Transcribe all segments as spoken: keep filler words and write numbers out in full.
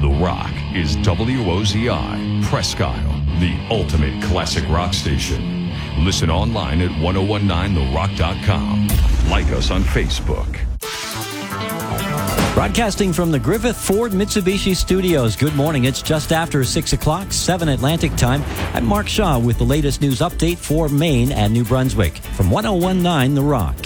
The Rock is W O Z I, Presque Isle, the ultimate classic rock station. Listen online at ten nineteen the rock dot com. Like us on Facebook. Broadcasting from the Griffith Ford Mitsubishi Studios. Good morning. It's just after six o'clock, seven Atlantic time. I'm Mark Shaw with the latest news update for Maine and New Brunswick from ten nineteen The Rock.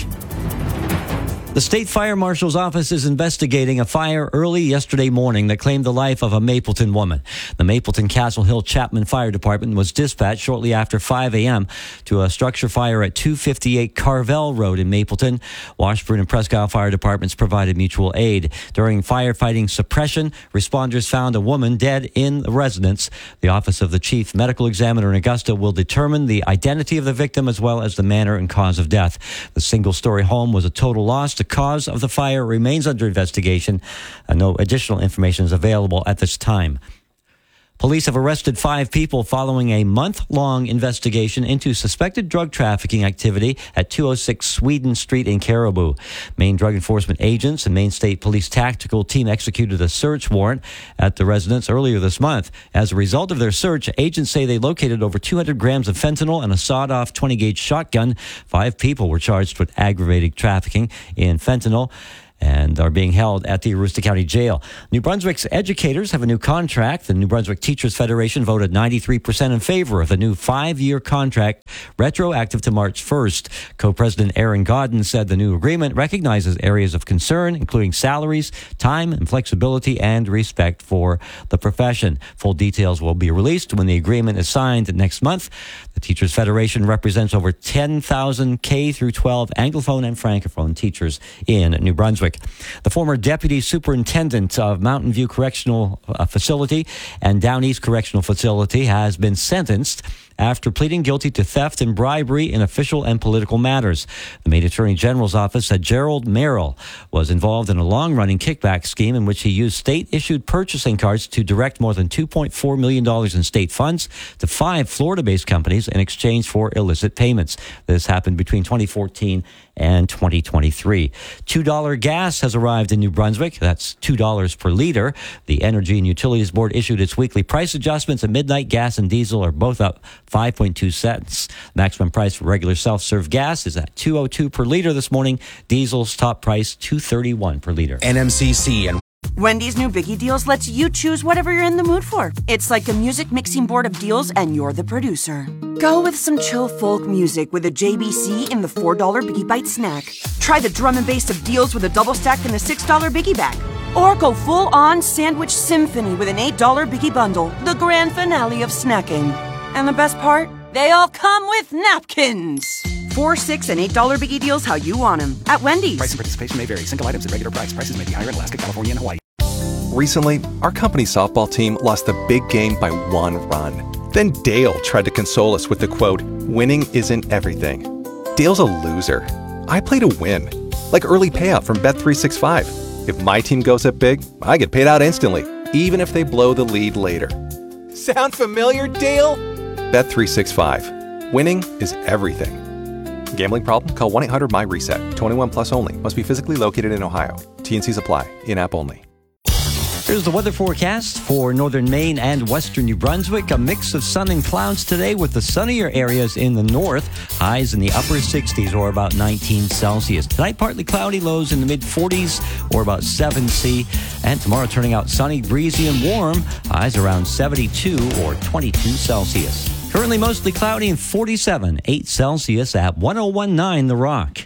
The State Fire Marshal's office is investigating a fire early yesterday morning that claimed the life of a Mapleton woman. The Mapleton Castle Hill Chapman Fire Department was dispatched shortly after five a.m. to a structure fire at two fifty-eight Carvel Road in Mapleton. Washburn and Presque Isle Fire Departments provided mutual aid. During firefighting suppression, responders found a woman dead in the residence. The Office of the Chief Medical Examiner in Augusta will determine the identity of the victim as well as the manner and cause of death. The single-story home was a total loss. The cause of the fire remains under investigation. Uh, no additional information is available at this time. Police have arrested five people following a month-long investigation into suspected drug trafficking activity at two oh six Sweden Street in Caribou. Maine Drug Enforcement agents and Maine State Police Tactical Team executed a search warrant at the residence earlier this month. As a result of their search, agents say they located over two hundred grams of fentanyl and a sawed-off twenty gauge shotgun. Five people were charged with aggravated trafficking in fentanyl and are being held at the Aroostook County Jail. New Brunswick's educators have a new contract. The New Brunswick Teachers Federation voted ninety-three percent in favor of the new five-year contract, retroactive to March first. Co-President Aaron Godden said the new agreement recognizes areas of concern, including salaries, time and flexibility, and respect for the profession. Full details will be released when the agreement is signed next month. The Teachers Federation represents over ten thousand K through twelve Anglophone and Francophone teachers in New Brunswick. The former Deputy Superintendent of Mountain View Correctional Facility and Down East Correctional Facility has been sentenced after pleading guilty to theft and bribery in official and political matters. The Maine Attorney General's office said Gerald Merrill was involved in a long-running kickback scheme in which he used state-issued purchasing cards to direct more than two point four million dollars in state funds to five Florida-based companies in exchange for illicit payments. This happened between twenty fourteen and twenty twenty-three. two dollars gas has arrived in New Brunswick. That's two dollars per liter. The Energy and Utilities Board issued its weekly price adjustments at midnight. Gas and diesel are both up five point two cents. Maximum price for regular self-serve gas is at two oh two per liter this morning. Diesel's top price, two thirty-one per liter. N M C C and Wendy's new Biggie Deals lets you choose whatever you're in the mood for. It's like a music mixing board of deals, and you're the producer. Go with some chill folk music with a J B C in the four dollar Biggie Bite snack. Try the drum and bass of deals with a double stack in the six dollar Biggie Bag. Or go full-on sandwich symphony with an eight dollar Biggie Bundle, the grand finale of snacking. And the best part? They all come with napkins. Four, six, and eight dollar Biggie Deals how you want them at Wendy's. Price and participation may vary. Single items at regular price. Prices may be higher in Alaska, California, and Hawaii. Recently, our company softball team lost the big game by one run. Then Dale tried to console us with the quote, "Winning isn't everything." Dale's a loser. I play to win. Like early payout from Bet three sixty-five. If my team goes up big, I get paid out instantly, even if they blow the lead later. Sound familiar, Dale? Bet three sixty-five. Winning is everything. Gambling problem? Call one eight hundred M Y reset. twenty-one plus only. Must be physically located in Ohio. T N Cs apply. In-app only. Here's the weather forecast for northern Maine and western New Brunswick. A mix of sun and clouds today with the sunnier areas in the north. Highs in the upper sixties or about nineteen Celsius. Tonight, partly cloudy, lows in the mid forties or about seven C. And tomorrow, turning out sunny, breezy, and warm. Highs around seventy-two or twenty-two Celsius. Currently mostly cloudy and forty-seven, eight Celsius at ten nineteen The Rock.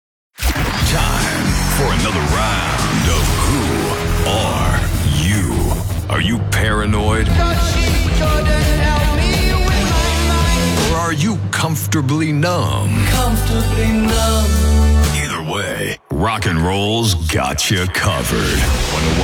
Time for another round of Who Are You? Are you paranoid? Or are you comfortably numb? Comfortably numb. Either way, rock and roll's got you covered.